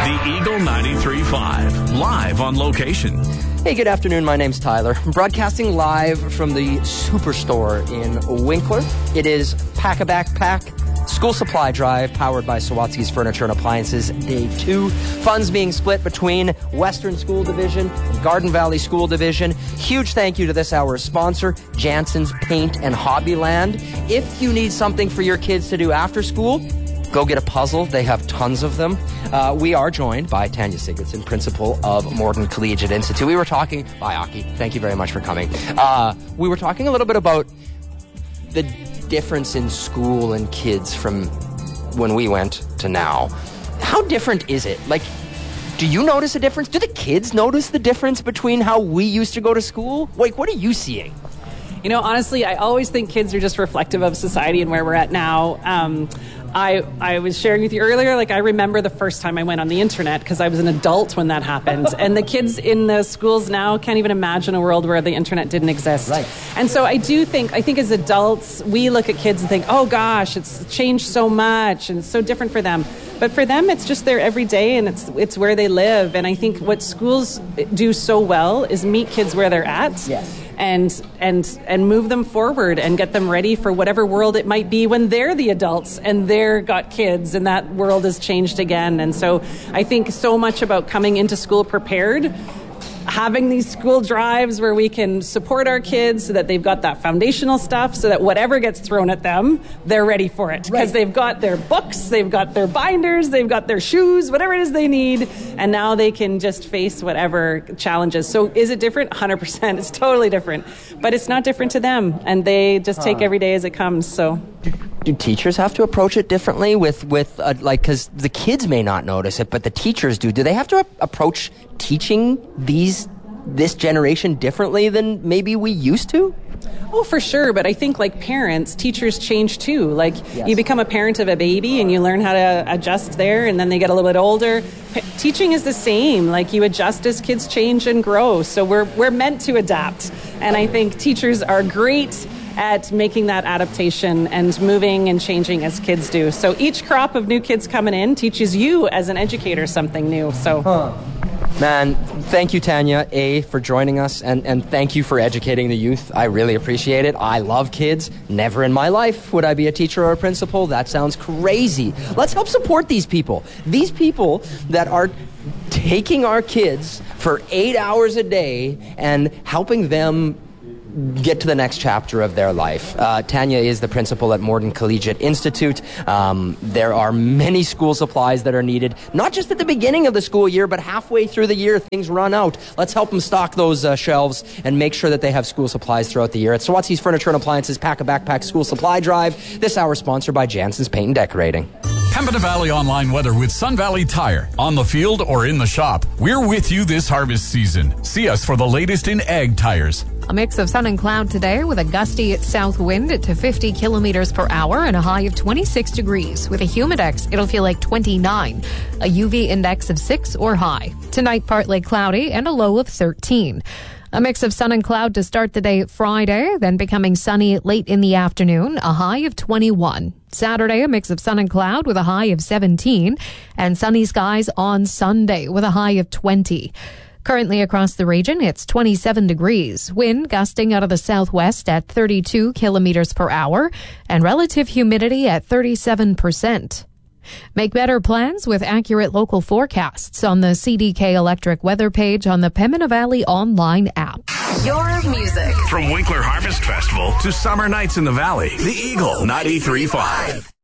The Eagle 93.5, live on location. Hey, good afternoon. My name's Tyler. I'm broadcasting live from the Superstore in Winkler. It is Pack a Backpack School Supply Drive, powered by Sawatsky's Furniture and Appliances, Day 2. Funds being split between Western School Division and Garden Valley School Division. Huge thank you to this hour's sponsor, Jansen's Paint and Hobbyland. If you need something for your kids to do after school, go get a puzzle. They have tons of them. We are joined by Tanya Sigurdsson, principal of Morden Collegiate Institute. We were talking... Bye, Aki. Thank you very much for coming. We were talking a little bit about the difference in school and kids from when we went to now. How different is it? Like, do you notice a difference? Do the kids notice the difference between how we used to go to school? Like, what are you seeing? You know, honestly, I always think kids are just reflective of society and where we're at now. I was sharing with you earlier, like I remember the first time I went on the internet because I was an adult when that happened. And the kids in the schools now can't even imagine a world where the internet didn't exist. Right. And so I think as adults, we look at kids and think, oh gosh, it's changed so much and it's so different for them. But for them, it's just their everyday and it's where they live. And I think what schools do so well is meet kids where they're at. Yes. And move them forward and get them ready for whatever world it might be when they're the adults and they're got kids and that world has changed again. And so I think so much about coming into school prepared, having these school drives where we can support our kids so that they've got that foundational stuff so that whatever gets thrown at them, they're ready for it. Because they've got their books, they've got their binders, they've got their shoes, whatever it is they need, and now they can just face whatever challenges. So is it different? 100%. It's totally different. But it's not different to them, and they just take every day as it comes. So do teachers have to approach it differently with because the kids may not notice it, but the teachers do. Do they have to approach teaching this generation differently than maybe we used to? Oh, for sure. But I think like parents, teachers change too. Like you become a parent of a baby and you learn how to adjust there, and then they get a little bit older. Teaching is the same. Like you adjust as kids change and grow. So we're meant to adapt. And I think teachers are great at making that adaptation and moving and changing as kids do. So each crop of new kids coming in teaches you as an educator something new. So Man, thank you, Tanya, for joining us, and thank you for educating the youth. I really appreciate it. I love kids. Never in my life would I be a teacher or a principal. That sounds crazy. Let's help support these people. These people that are taking our kids for 8 hours a day and helping them get to the next chapter of their life. Tanya is the principal at Morden Collegiate Institute. There are many school supplies that are needed, not just at the beginning of the school year, but halfway through the year, things run out. Let's help them stock those shelves and make sure that they have school supplies throughout the year. At Sawatsky's Furniture and Appliances Pack a Backpack School Supply Drive. This hour sponsored by Jansen's Paint and Decorating. Pembina Valley Online weather with Sun Valley Tire. On the field or in the shop, we're with you this harvest season. See us for the latest in ag tires. A mix of sun and cloud today with a gusty south wind to 50 kilometers per hour and a high of 26 degrees. With a humidex, it'll feel like 29. A UV index of 6 or high. Tonight, partly cloudy and a low of 13. A mix of sun and cloud to start the day Friday, then becoming sunny late in the afternoon, a high of 21. Saturday, a mix of sun and cloud with a high of 17. And sunny skies on Sunday with a high of 20. Currently across the region, it's 27 degrees. Wind gusting out of the southwest at 32 kilometers per hour and relative humidity at 37%. Make better plans with accurate local forecasts on the CDK Electric weather page on the Pembina Valley online app. Your music. From Winkler Harvest Festival to summer nights in the valley, the Eagle 93.5.